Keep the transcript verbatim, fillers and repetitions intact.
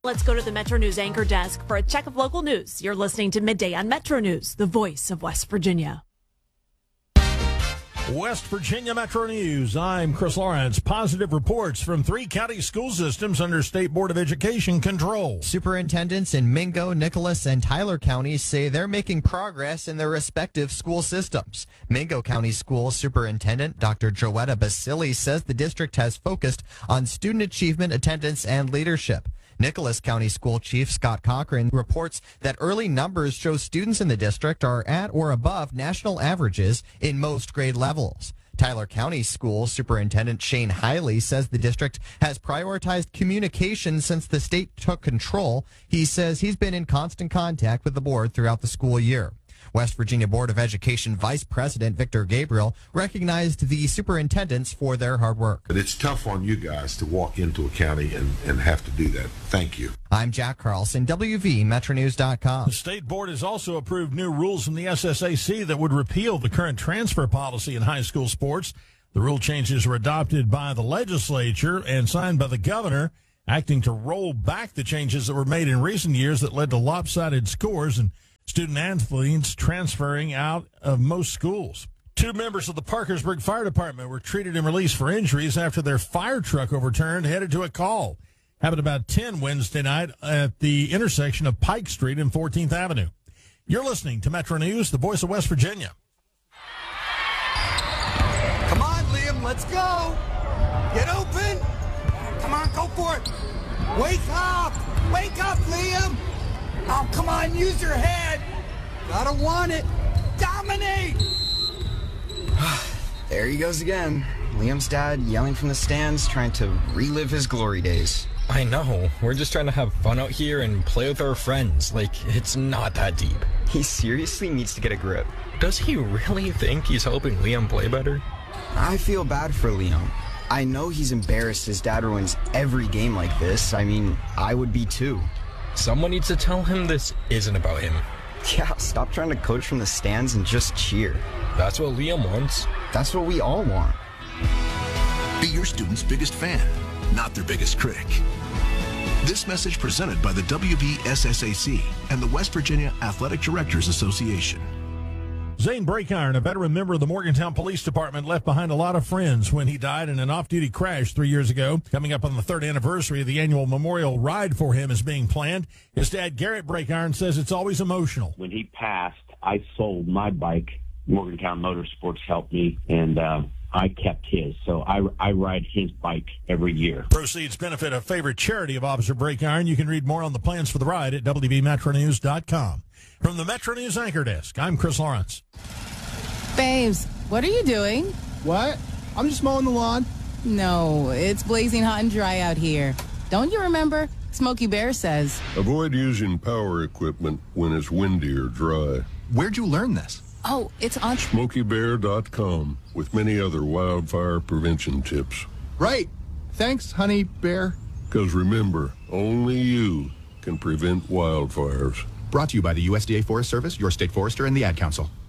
Let's go to the Metro News anchor desk for a check of local news. You're listening to Midday on Metro News, the voice of West Virginia. West Virginia Metro News. I'm Chris Lawrence. Positive reports from three county school systems under State Board of Education control. Superintendents in Mingo, Nicholas, and Tyler counties say they're making progress in their respective school systems. Mingo County School Superintendent Doctor Joetta Basili says the district has focused on student achievement, attendance, and leadership. Nicholas County School Chief Scott Cochran reports that early numbers show students in the district are at or above national averages in most grade levels. Tyler County School Superintendent Shane Hiley says the district has prioritized communication since the state took control. He says he's been in constant contact with the board throughout the school year. West Virginia Board of Education Vice President Victor Gabriel recognized the superintendents for their hard work. But it's tough on you guys to walk into a county and, and have to do that. Thank you. I'm Jack Carlson, W V Metro News dot com. The State Board has also approved new rules from the S S A C that would repeal the current transfer policy in high school sports. The rule changes were adopted by the legislature and signed by the governor, acting to roll back the changes that were made in recent years that led to lopsided scores and student athletes transferring out of most schools. Two members of the Parkersburg Fire Department were treated and released for injuries after their fire truck overturned headed to a call. Happened about ten Wednesday night at the intersection of Pike Street and fourteenth Avenue. You're listening to Metro News, the voice of West Virginia. Come on, Liam, let's go. Get open. Come on, go for it. Wake up. Wake up, Liam. Oh, come on, use your head. Gotta want it. Dominate. There he goes again. Liam's dad yelling from the stands, trying to relive his glory days. I know. We're just trying to have fun out here and play with our friends. Like, it's not that deep. He seriously needs to get a grip. Does he really think he's helping Liam play better? I feel bad for Liam. I know he's embarrassed his dad ruins every game like this. I mean, I would be too. Someone needs to tell him this isn't about him. Yeah, stop trying to coach from the stands and just cheer. That's what Liam wants. That's what we all want. Be your student's biggest fan, not their biggest critic. This message presented by the W V S S A C and the West Virginia Athletic Directors Association. Zane Breakiron, a veteran member of the Morgantown Police Department, left behind a lot of friends when he died in an off-duty crash three years ago. Coming up on the third anniversary of the annual memorial ride for him is being planned. His dad, Garrett Breakiron, says it's always emotional. When he passed, I sold my bike. Morgantown Motorsports helped me, and uh, I kept his. So I, I ride his bike every year. Proceeds benefit a favorite charity of Officer Breakiron. You can read more on the plans for the ride at W V Metro News dot com. From the Metro News anchor desk, I'm Chris Lawrence. Babes, what are you doing? What? I'm just mowing the lawn. No, it's blazing hot and dry out here. Don't you remember? Smokey Bear says. Avoid using power equipment when it's windy or dry. Where'd you learn this? Oh, it's on Smokey Bear dot com with many other wildfire prevention tips. Right. Thanks, honey bear. Because remember, only you can prevent wildfires. Brought to you by the U S D A Forest Service, your state forester, and the Ad Council.